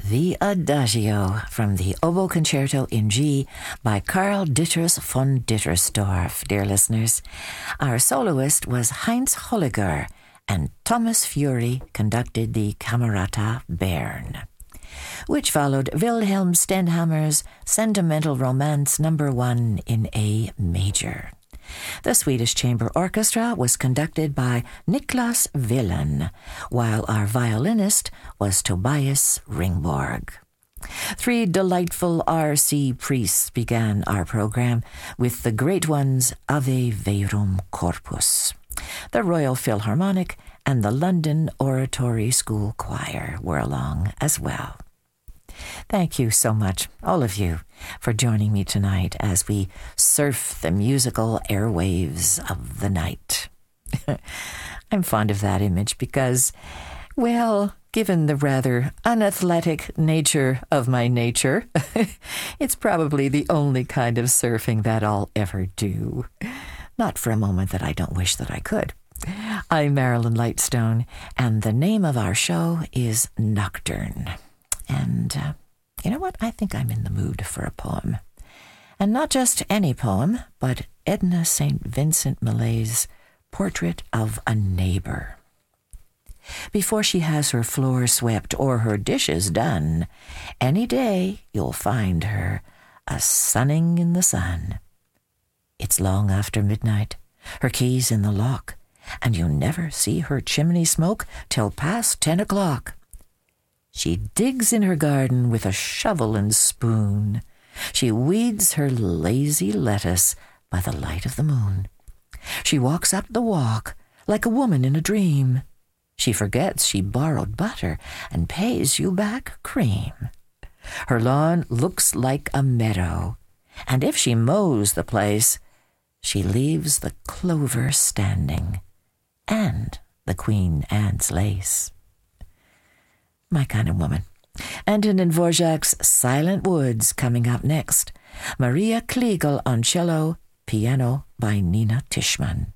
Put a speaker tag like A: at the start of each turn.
A: The Adagio from the Oboe Concerto in G by Karl Ditters von Dittersdorf, dear listeners. Our soloist was Heinz Holliger, and Thomas Fury conducted the Camerata Bern, which followed Wilhelm Stenhammer's Sentimental Romance No. 1 in A major. The Swedish Chamber Orchestra was conducted by Niklas Willen, while our violinist was Tobias Ringborg. Three delightful R.C. priests began our program with the great ones Ave Verum Corpus. The Royal Philharmonic and the London Oratory School Choir were along as well. Thank you so much, all of you, for joining me tonight as we surf the musical airwaves of the night. I'm fond of that image because, well, given the rather unathletic nature of my nature, it's probably the only kind of surfing that I'll ever do. Not for a moment that I don't wish that I could. I'm Marilyn Lightstone, and the name of our show is Nocturne. And you know what? I think I'm in the mood for a poem. And not just any poem, but Edna St. Vincent Millay's Portrait of a Neighbor. Before she has her floor swept or her dishes done, any day you'll find her a-sunning in the sun. It's long after midnight, her keys in the lock, and you never see her chimney smoke till past 10 o'clock. She digs in her garden with a shovel and spoon. She weeds her lazy lettuce by the light of the moon. She walks up the walk like a woman in a dream. She forgets she borrowed butter and pays you back cream. Her lawn looks like a meadow, and if she mows the place, she leaves the clover standing and the Queen Anne's lace. My kind of woman. Anton and Dvorak's Silent Woods coming up next. Maria Kliegel on cello, piano by Nina Tishman.